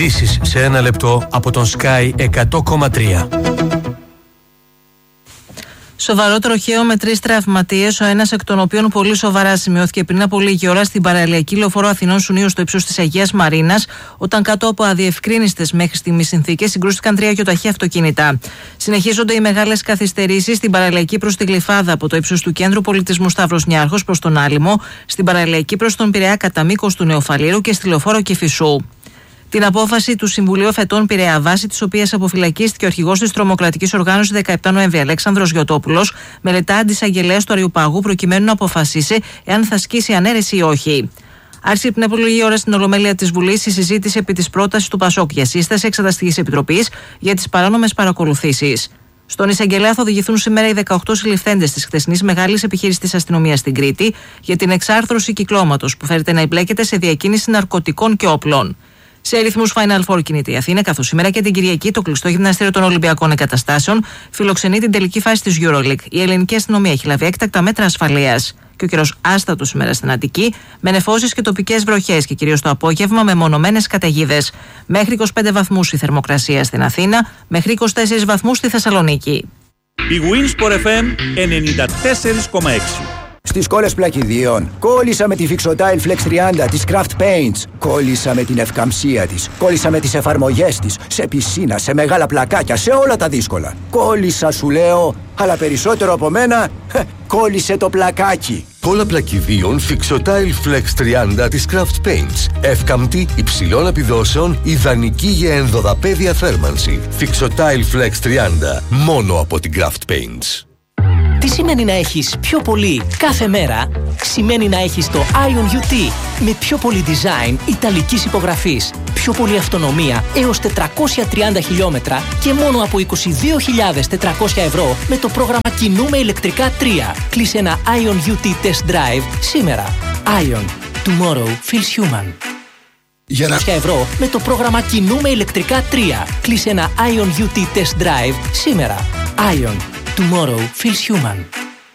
Ειδήσεις σε ένα λεπτό από τον Sky 100,3. Σοβαρό τροχαίο με 3 τραυματίες, ο ένας εκ των οποίων πολύ σοβαρά, σημειώθηκε πριν από λίγη ώρα στην παραλιακή λεωφόρο Αθηνών Σουνίου στο ύψος της Αγίας Μαρίνας, όταν κάτω από αδιευκρίνιστες μέχρι στιγμής συνθήκες συγκρούστηκαν 3 γιοταχή αυτοκίνητα. Συνεχίζονται οι μεγάλες καθυστερήσεις στην παραλιακή προς τη Γλυφάδα από το ύψος του Κέντρου Πολιτισμού Σταύρος Νιάρχος προς τον Άλυμο, στην παραλιακή προς τον Πειραιά κατά μήκος του Νεοφαλήρου και στη λεωφόρο Κηφισού. Την απόφαση του Συμβουλίου Φετών Πειραιά, βάση τη οποία αποφυλακίστηκε ο αρχηγός της τρομοκρατικής οργάνωσης 17 Νοέμβρη, Αλέξανδρος Γιωτόπουλος, μελετά αντισαγγελέας του Αριουπάγου προκειμένου να αποφασίσει εάν θα ασκήσει ανέρεση ή όχι. Άρχισε πριν από λίγη ώρα στην Ολομέλεια της Βουλής η συζήτηση επί της πρότασης του ΠΑΣΟΚ για σύσταση Εξεταστικής Επιτροπής για τις παράνομες παρακολουθήσεις. Στον εισαγγελέα θα οδηγηθούν σήμερα οι 18 συλληφθέντες της χθεσινής μεγάλης επιχείρησης της αστυνομίας στην Κρήτη για την εξάρθρωση κυκλώματος που φέρεται να εμπλέκεται σε διακίνηση ναρκωτικών και όπλων. Σε ρυθμούς Final Four κινείται η Αθήνα, καθώς σήμερα και την Κυριακή το κλειστό γυμναστήριο των Ολυμπιακών Εγκαταστάσεων φιλοξενεί την τελική φάση της EuroLeague. Η ελληνική αστυνομία έχει λάβει έκτακτα μέτρα ασφαλείας. Και ο καιρός άστατος σήμερα στην Αττική, με νεφώσεις και τοπικές βροχές και κυρίως το απόγευμα με μονομένες καταιγίδες. Μέχρι 25 βαθμούς η θερμοκρασία στην Αθήνα, μέχρι 24 βαθμούς στη Θεσσαλονίκη. Η Winsport FM 94,6. Στις κόλλες πλακιδίων, κόλλησα με τη Fixotile Flex 30 της Craft Paints. Κόλλησα με την ευκαμψία της. Κόλλησα με τις εφαρμογές της. Σε πισίνα, σε μεγάλα πλακάκια, σε όλα τα δύσκολα. Κόλλησα σου λέω, αλλά περισσότερο από μένα, κόλλησε το πλακάκι. Κόλλα πλακιδίων Fixotile Flex 30 της Craft Paints. Εύκαμπτη, υψηλών επιδόσεων, ιδανική για ενδοδαπέδια θέρμανση. Fixotile Flex 30, μόνο από την Craft Paints. Τι σημαίνει να έχεις πιο πολύ κάθε μέρα? Σημαίνει να έχεις το Ion UT με πιο πολύ design ιταλικής υπογραφής, πιο πολύ αυτονομία έως 430 χιλιόμετρα και μόνο από 22.400 ευρώ με το πρόγραμμα Κινούμε ηλεκτρικά 3. Κλείσε ένα Ion UT Test Drive σήμερα. Ion. Tomorrow feels human. Για να ευρώ με το πρόγραμμα Κινούμε ηλεκτρικά 3. Κλείσε ένα Ion UT Test Drive σήμερα. Ion. Tomorrow feels human.